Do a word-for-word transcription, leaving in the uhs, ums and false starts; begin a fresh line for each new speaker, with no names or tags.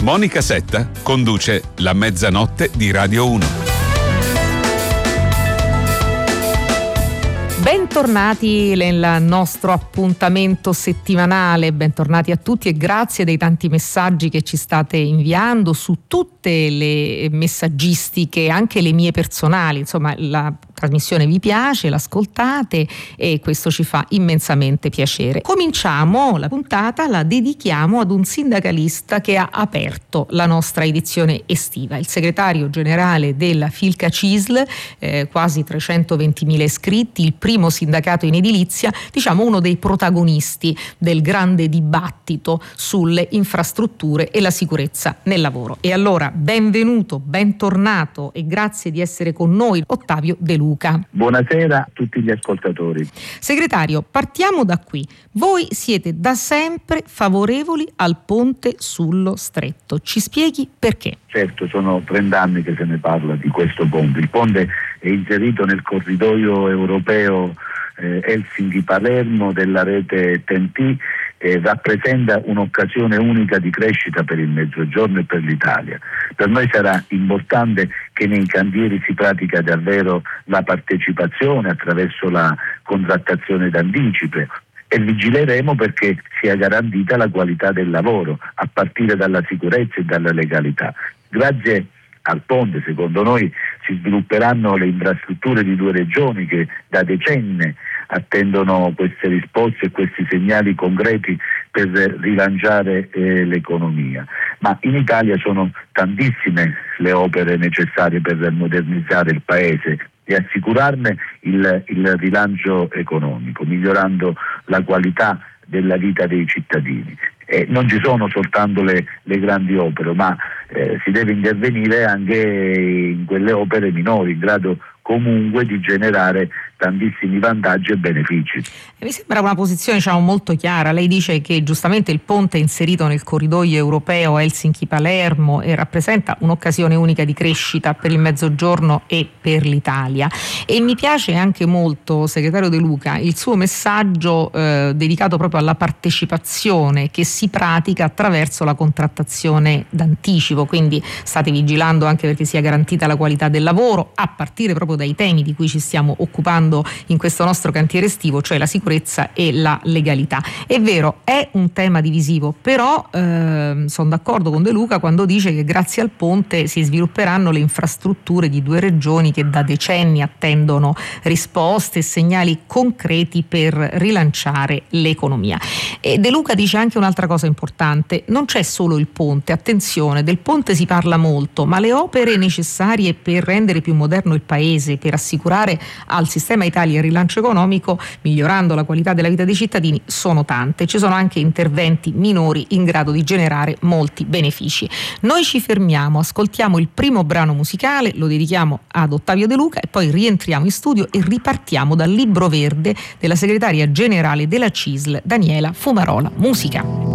Monica Setta conduce La Mezzanotte di Radio uno.
Bentornati nel nostro appuntamento settimanale, bentornati a tutti e grazie dei tanti messaggi che ci state inviando su tutte le messaggistiche, anche le mie personali. Insomma, la trasmissione vi piace, l'ascoltate e questo ci fa immensamente piacere. Cominciamo la puntata, la dedichiamo ad un sindacalista che ha aperto la nostra edizione estiva, il segretario generale della Filca C I S L, eh, quasi trecentoventimila iscritti, il primo sindacato in edilizia, diciamo uno dei protagonisti del grande dibattito sulle infrastrutture e la sicurezza nel lavoro. E allora benvenuto, bentornato e grazie di essere con noi Ottavio De Luca.
Buonasera a tutti gli ascoltatori.
Segretario, partiamo da qui. Voi siete da sempre favorevoli al ponte sullo Stretto. Ci spieghi perché?
Certo, sono trent'anni che se ne parla di questo ponte. Il ponte è inserito nel corridoio europeo eh, Helsinki-Palermo della rete T N T e rappresenta un'occasione unica di crescita per il Mezzogiorno e per l'Italia. Per noi sarà importante che nei cantieri si pratica davvero la partecipazione attraverso la contrattazione d'anticipo e vigileremo perché sia garantita la qualità del lavoro a partire dalla sicurezza e dalla legalità. Grazie al ponte, secondo noi, si svilupperanno le infrastrutture di due regioni che da decenni attendono queste risposte e questi segnali concreti per rilanciare eh, l'economia. Ma in Italia sono tantissime le opere necessarie per modernizzare il Paese e assicurarne il, il rilancio economico, migliorando la qualità della vita dei cittadini. Eh, non ci sono soltanto le, le grandi opere, ma eh, si deve intervenire anche in quelle opere minori, in grado comunque di generare tantissimi vantaggi e benefici.
Mi sembra una posizione diciamo, molto chiara. Lei dice che giustamente il ponte è inserito nel corridoio europeo Helsinki-Palermo e rappresenta un'occasione unica di crescita per il Mezzogiorno e per l'Italia. E mi piace anche molto, segretario De Luca, il suo messaggio eh, dedicato proprio alla partecipazione che si pratica attraverso la contrattazione d'anticipo, quindi state vigilando anche perché sia garantita la qualità del lavoro a partire proprio dai temi di cui ci stiamo occupando in questo nostro cantiere estivo, cioè la sicurezza e la legalità. È vero, è un tema divisivo, però eh, sono d'accordo con De Luca quando dice che grazie al ponte si svilupperanno le infrastrutture di due regioni che da decenni attendono risposte e segnali concreti per rilanciare l'economia. E De Luca dice anche un'altra cosa importante: non c'è solo il ponte, attenzione, del ponte si parla molto, ma le opere necessarie per rendere più moderno il paese, per assicurare al sistema Italia il rilancio economico, migliorando la qualità della vita dei cittadini, sono tante. Ci sono anche interventi minori in grado di generare molti benefici. Noi ci fermiamo, ascoltiamo il primo brano musicale, lo dedichiamo ad Ottavio De Luca e poi rientriamo in studio e ripartiamo dal libro verde della segretaria generale della C I S L, Daniela Fumarola. Musica.